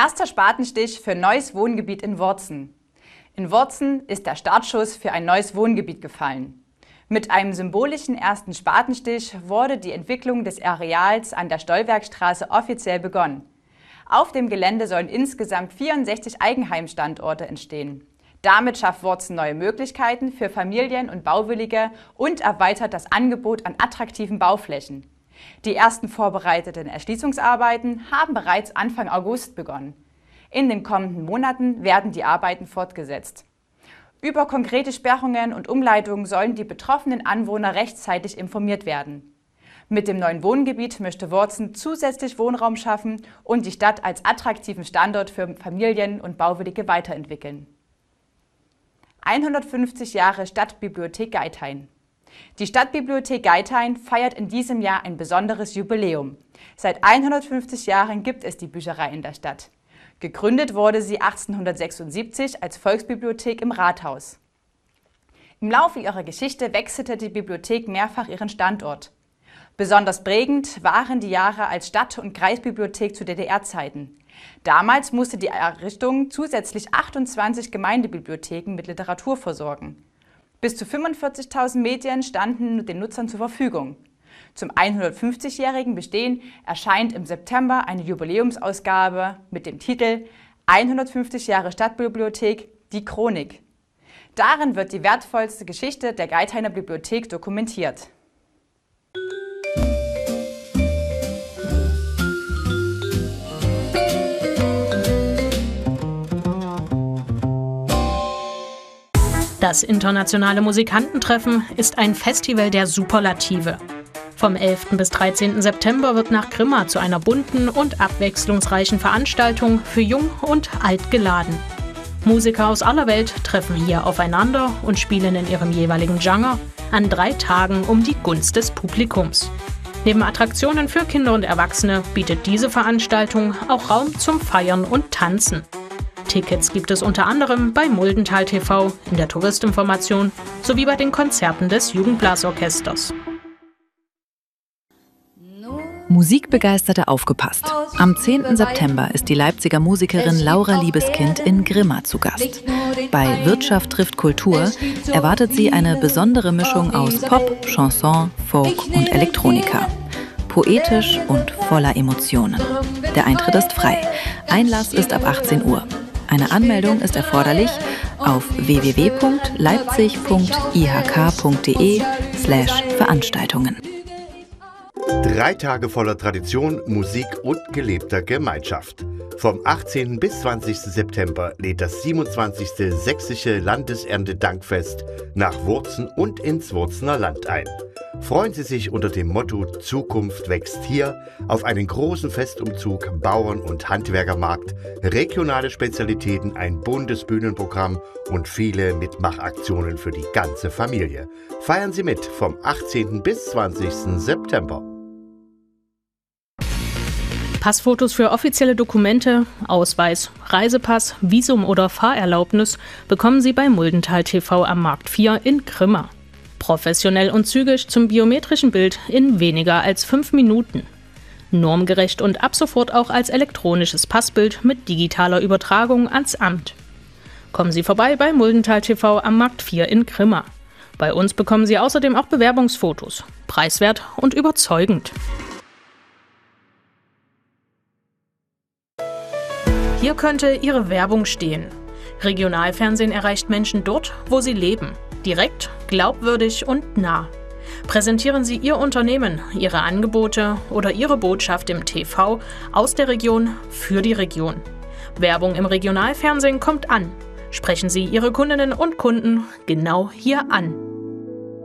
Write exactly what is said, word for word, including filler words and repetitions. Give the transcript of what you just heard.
Erster Spatenstich für neues Wohngebiet in Worzen. In Worzen ist der Startschuss für ein neues Wohngebiet gefallen. Mit einem symbolischen ersten Spatenstich wurde die Entwicklung des Areals an der Stollwerkstraße offiziell begonnen. Auf dem Gelände sollen insgesamt vierundsechzig Eigenheimstandorte entstehen. Damit schafft Worzen neue Möglichkeiten für Familien und Bauwillige und erweitert das Angebot an attraktiven Bauflächen. Die ersten vorbereiteten Erschließungsarbeiten haben bereits Anfang August begonnen. In den kommenden Monaten werden die Arbeiten fortgesetzt. Über konkrete Sperrungen und Umleitungen sollen die betroffenen Anwohner rechtzeitig informiert werden. Mit dem neuen Wohngebiet möchte Worzen zusätzlich Wohnraum schaffen und die Stadt als attraktiven Standort für Familien und Bauwillige weiterentwickeln. hundertfünfzig Jahre Stadtbibliothek Geithain. Die Stadtbibliothek Geithain feiert in diesem Jahr ein besonderes Jubiläum. Seit hundertfünfzig Jahren gibt es die Bücherei in der Stadt. Gegründet wurde sie achtzehnhundertsechsundsiebzig als Volksbibliothek im Rathaus. Im Laufe ihrer Geschichte wechselte die Bibliothek mehrfach ihren Standort. Besonders prägend waren die Jahre als Stadt- und Kreisbibliothek zu D D R-Zeiten. Damals musste die Errichtung zusätzlich achtundzwanzig Gemeindebibliotheken mit Literatur versorgen. Bis zu fünfundvierzigtausend Medien standen den Nutzern zur Verfügung. Zum hundertfünfzigjährigen Bestehen erscheint im September eine Jubiläumsausgabe mit dem Titel hundertfünfzig Jahre Stadtbibliothek – Die Chronik. Darin wird die wertvollste Geschichte der Geithainer Bibliothek dokumentiert. Das internationale Musikantentreffen ist ein Festival der Superlative. Vom elften bis dreizehnten September wird nach Grimma zu einer bunten und abwechslungsreichen Veranstaltung für Jung und Alt geladen. Musiker aus aller Welt treffen hier aufeinander und spielen in ihrem jeweiligen Genre an drei Tagen um die Gunst des Publikums. Neben Attraktionen für Kinder und Erwachsene bietet diese Veranstaltung auch Raum zum Feiern und Tanzen. Tickets gibt es unter anderem bei Muldental T V, in der Touristinformation sowie bei den Konzerten des Jugendblasorchesters. Musikbegeisterte aufgepasst. Am zehnten September ist die Leipziger Musikerin Laura Liebeskind in Grimma zu Gast. Bei Wirtschaft trifft Kultur erwartet sie eine besondere Mischung aus Pop, Chanson, Folk und Elektronika. Poetisch und voller Emotionen. Der Eintritt ist frei. Einlass ist ab achtzehn Uhr. Eine Anmeldung ist erforderlich auf w w w punkt leipzig punkt i h k punkt d e slash Veranstaltungen. Drei Tage voller Tradition, Musik und gelebter Gemeinschaft. Vom achtzehnten bis zwanzigsten September lädt das siebenundzwanzigste Sächsische Landeserntedankfest nach Worzen und ins Worzener Land ein. Freuen Sie sich unter dem Motto Zukunft wächst hier auf einen großen Festumzug, Bauern- und Handwerkermarkt, regionale Spezialitäten, ein buntes Bühnenprogramm und viele Mitmachaktionen für die ganze Familie. Feiern Sie mit vom achtzehnten bis zwanzigsten September. Passfotos für offizielle Dokumente, Ausweis, Reisepass, Visum oder Fahrerlaubnis bekommen Sie bei Muldental T V am Markt vier in Grimma. Professionell und zügig zum biometrischen Bild in weniger als fünf Minuten. Normgerecht und ab sofort auch als elektronisches Passbild mit digitaler Übertragung ans Amt. Kommen Sie vorbei bei Muldental T V am Markt vier in Grimma. Bei uns bekommen Sie außerdem auch Bewerbungsfotos. Preiswert und überzeugend. Hier könnte Ihre Werbung stehen. Regionalfernsehen erreicht Menschen dort, wo sie leben. Direkt, glaubwürdig und nah. Präsentieren Sie Ihr Unternehmen, Ihre Angebote oder Ihre Botschaft im T V aus der Region für die Region. Werbung im Regionalfernsehen kommt an. Sprechen Sie Ihre Kundinnen und Kunden genau hier an.